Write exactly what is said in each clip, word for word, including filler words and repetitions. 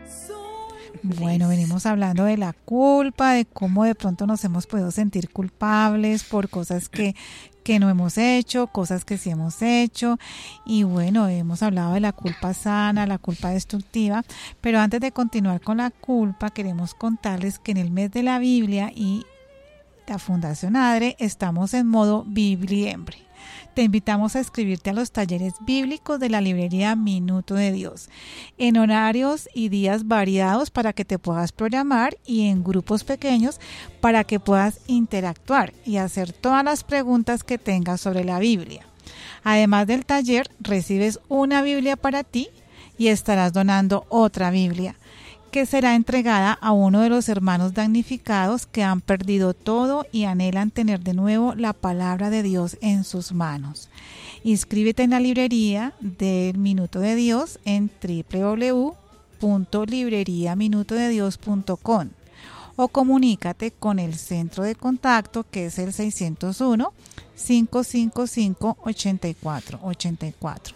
Bueno, venimos hablando de la culpa, de cómo de pronto nos hemos podido sentir culpables por cosas que, que no hemos hecho, cosas que sí hemos hecho. Y bueno, hemos hablado de la culpa sana, la culpa destructiva. Pero antes de continuar con la culpa, queremos contarles que en el mes de la Biblia y la Fundación ADRE estamos en modo Bibliembre. Te invitamos a inscribirte a los talleres bíblicos de la librería Minuto de Dios, en horarios y días variados para que te puedas programar y en grupos pequeños para que puedas interactuar y hacer todas las preguntas que tengas sobre la Biblia. Además del taller, recibes una Biblia para ti y estarás donando otra Biblia, que será entregada a uno de los hermanos damnificados que han perdido todo y anhelan tener de nuevo la palabra de Dios en sus manos. Inscríbete en la librería del Minuto de Dios en doble u doble u doble u punto librería minuto de dios punto com o comunícate con el centro de contacto, que es el seiscientos uno, cinco cinco cinco, ochenta y cuatro ochenta y cuatro,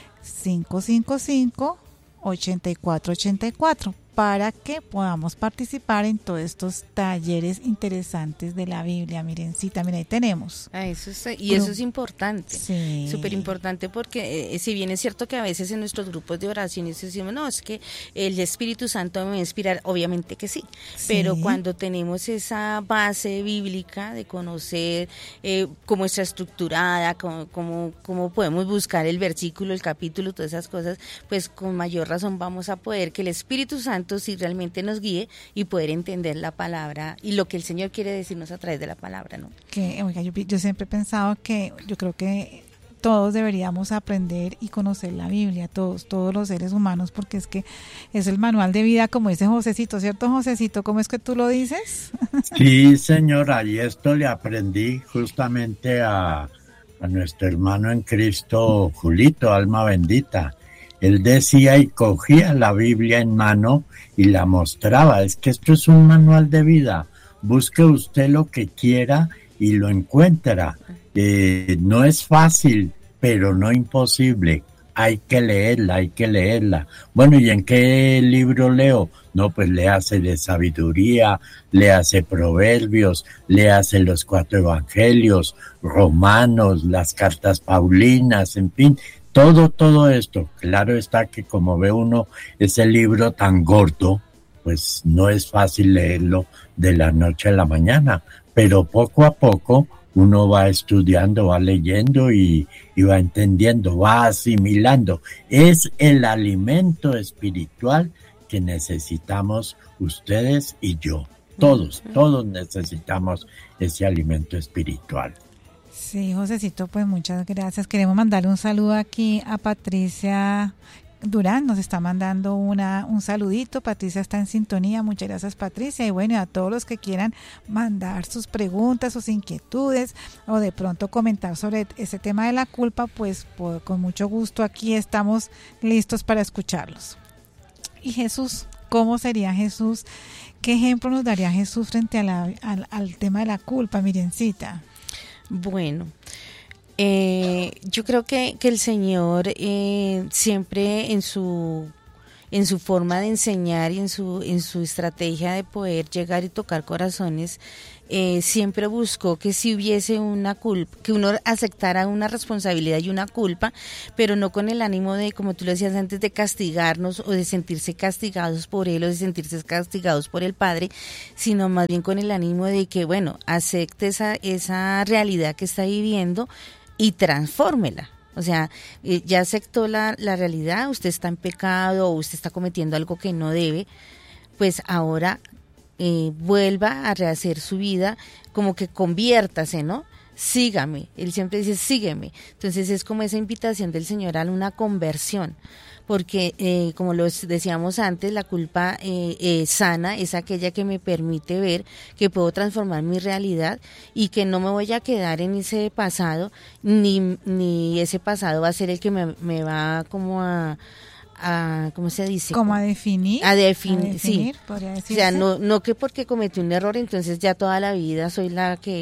cinco cinco cinco, ochenta y cuatro ochenta y cuatro, para que podamos participar en todos estos talleres interesantes de la Biblia. Mirencita, mira, ahí tenemos. Ah, eso es, y Pero, eso es importante, sí. súper importante, porque eh, si bien es cierto que a veces en nuestros grupos de oraciones decimos, no, es que el Espíritu Santo me va a inspirar, obviamente que sí, sí. Pero cuando tenemos esa base bíblica de conocer eh, cómo está estructurada, cómo, cómo, cómo podemos buscar el versículo, el capítulo, todas esas cosas, pues con mayor razón vamos a poder que el Espíritu Santo si realmente nos guíe y poder entender la palabra y lo que el Señor quiere decirnos a través de la palabra, ¿no? Que, oiga, yo, yo siempre he pensado que yo creo que todos deberíamos aprender y conocer la Biblia, todos, todos los seres humanos, porque es que es el manual de vida, como dice Josecito, ¿cierto, Josecito? ¿Cómo es que tú lo dices? Sí, señora, y esto le aprendí justamente a, a nuestro hermano en Cristo, Julito, alma bendita. Él decía y cogía la Biblia en mano y la mostraba. Es que esto es un manual de vida. Busque usted lo que quiera y lo encuentra. Eh, no es fácil, pero no imposible. Hay que leerla, hay que leerla. Bueno, ¿y en qué libro leo? No, pues léase de sabiduría, léase Proverbios, léase los cuatro evangelios, Romanos, las cartas paulinas, en fin. Todo, todo esto, claro está que como ve uno ese libro tan gordo, pues no es fácil leerlo de la noche a la mañana, pero poco a poco uno va estudiando, va leyendo y, y va entendiendo, va asimilando. Es el alimento espiritual que necesitamos ustedes y yo. Todos, todos necesitamos ese alimento espiritual. Sí, Josecito, pues muchas gracias. Queremos mandarle un saludo aquí a Patricia Durán, nos está mandando una un saludito. Patricia está en sintonía, muchas gracias, Patricia. Y bueno, a todos los que quieran mandar sus preguntas, sus inquietudes o de pronto comentar sobre ese tema de la culpa, pues por, con mucho gusto aquí estamos listos para escucharlos. Y Jesús, ¿cómo sería Jesús? ¿Qué ejemplo nos daría Jesús frente a la, al, al tema de la culpa, Mirencita? Bueno, eh, yo creo que, que el Señor eh, siempre en su en su forma de enseñar y en su en su estrategia de poder llegar y tocar corazones, eh, siempre buscó que si hubiese una culpa, que uno aceptara una responsabilidad y una culpa, pero no con el ánimo de, como tú lo decías antes, de castigarnos o de sentirse castigados por Él o de sentirse castigados por el Padre, sino más bien con el ánimo de que, bueno, acepte esa, esa realidad que está viviendo y transfórmela. O sea, eh, ya aceptó la, la realidad, usted está en pecado o usted está cometiendo algo que no debe, pues ahora eh, vuelva a rehacer su vida, como que conviértase, ¿no? Sígame, él siempre dice sígueme. Entonces es como esa invitación del Señor a una conversión, porque eh, como lo decíamos antes, la culpa eh, eh, sana es aquella que me permite ver que puedo transformar mi realidad y que no me voy a quedar en ese pasado, ni, ni ese pasado va a ser el que me, me va como a... A, ¿cómo se dice? Como a definir. A, defini- a definir, sí. Podría decirse. O sea, no, no que porque cometí un error, entonces ya toda la vida soy la que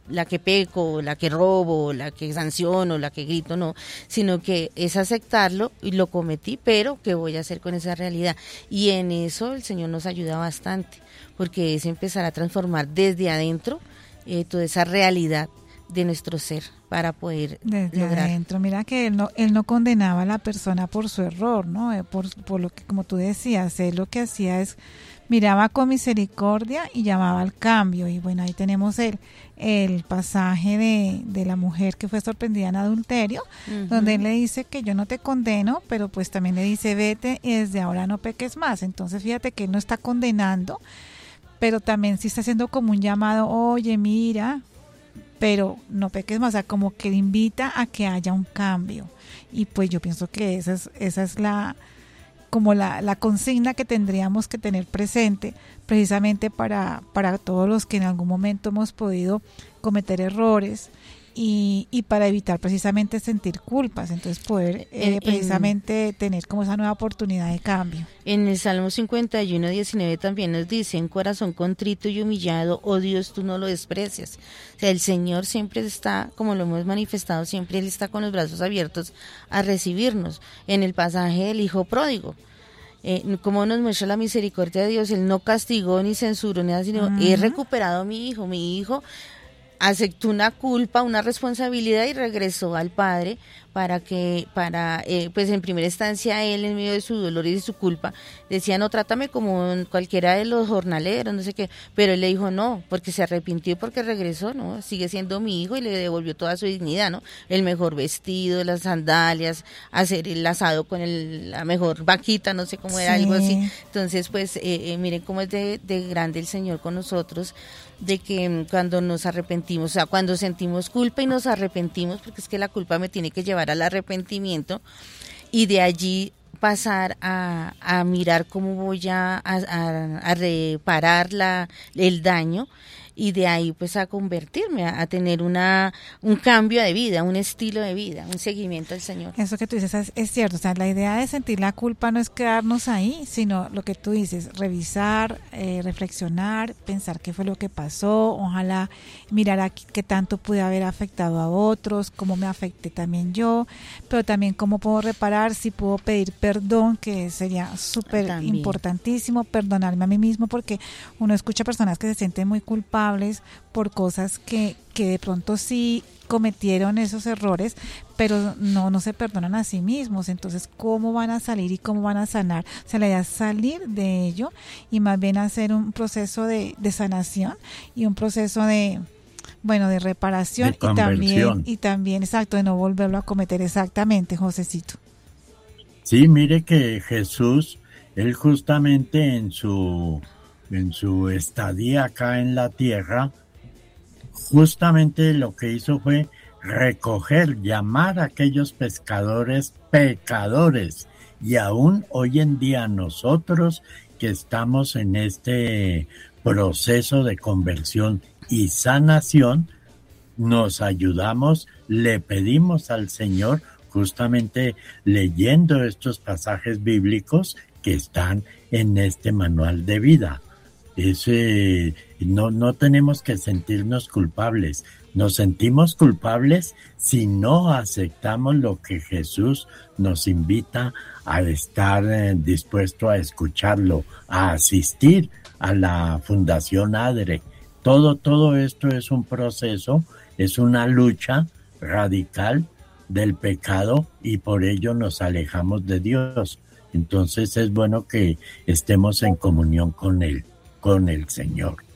la que peco, la que robo, la que sanciono, la que grito, no, sino que es aceptarlo y lo cometí, pero ¿qué voy a hacer con esa realidad? Y en eso el Señor nos ayuda bastante, porque es empezar a transformar desde adentro eh, toda esa realidad de nuestro ser para poder desde lograr. adentro. Mira que él no, él no condenaba a la persona por su error, ¿no? Eh, por, por lo que, como tú decías, él lo que hacía es miraba con misericordia y llamaba al cambio. Y bueno, ahí tenemos el, el pasaje de, de la mujer que fue sorprendida en adulterio, uh-huh. donde él le dice que yo no te condeno, pero pues también le dice vete y desde ahora no peques más. Entonces fíjate que él no está condenando, pero también sí está haciendo como un llamado, oye, mira, pero no peques más, o sea, como que invita a que haya un cambio. Y pues yo pienso que esa es, esa es la como la, la consigna que tendríamos que tener presente precisamente para, para todos los que en algún momento hemos podido cometer errores y, y para evitar precisamente sentir culpas, entonces poder eh, en, precisamente en, tener como esa nueva oportunidad de cambio. En el Salmo cincuenta y uno, diecinueve también nos dice, en corazón contrito y humillado, oh Dios, tú no lo desprecias. O sea, el Señor siempre está, como lo hemos manifestado, siempre Él está con los brazos abiertos a recibirnos. En el pasaje del Hijo Pródigo, eh, como nos muestra la misericordia de Dios, Él no castigó ni censuró ni nada, sino uh-huh. he recuperado a mi hijo, mi hijo aceptó una culpa, una responsabilidad y regresó al Padre para que, para, eh, pues en primera instancia él en medio de su dolor y de su culpa decía no, trátame como cualquiera de los jornaleros, no sé qué, pero él le dijo no, porque se arrepintió y porque regresó, no, sigue siendo mi hijo y le devolvió toda su dignidad, no, el mejor vestido, las sandalias, hacer el asado con el, la mejor vaquita, no sé cómo era, sí. algo así, entonces pues eh, eh, miren cómo es de, de grande el Señor con nosotros, de que cuando nos arrepentimos, o sea, cuando sentimos culpa y nos arrepentimos, porque es que la culpa me tiene que llevar al arrepentimiento y de allí pasar a, a mirar cómo voy a, a, a reparar la, el daño y de ahí pues a convertirme, a, a tener una un cambio de vida, un estilo de vida, un seguimiento al Señor. Eso que tú dices es, es cierto, o sea, la idea de sentir la culpa no es quedarnos ahí, sino lo que tú dices, revisar, eh, reflexionar, pensar qué fue lo que pasó, ojalá mirar aquí qué tanto pude haber afectado a otros, cómo me afecté también yo, pero también cómo puedo reparar, si puedo pedir perdón, que sería súper importantísimo, perdonarme a mí mismo, porque uno escucha personas que se sienten muy culpables por cosas que, que de pronto sí cometieron esos errores, pero no, no se perdonan a sí mismos. Entonces, ¿cómo van a salir y cómo van a sanar? O sea, la idea es salir de ello y más bien hacer un proceso de, de sanación y un proceso de, bueno, de reparación de y también, y también, exacto, de no volverlo a cometer. Exactamente, Josecito. Sí, mire que Jesús, él justamente en su en su estadía acá en la tierra, justamente lo que hizo fue recoger, llamar a aquellos pescadores pecadores, y aún hoy en día nosotros que estamos en este proceso de conversión y sanación, nos ayudamos, le pedimos al Señor, justamente leyendo estos pasajes bíblicos que están en este manual de vida. Es, eh, no, no tenemos que sentirnos culpables. Nos sentimos culpables si no aceptamos lo que Jesús nos invita a estar eh, dispuesto a escucharlo, a asistir a la Fundación ADRE. Todo, todo esto es un proceso, es una lucha radical del pecado y por ello nos alejamos de Dios. Entonces es bueno que estemos en comunión con Él, con el Señor.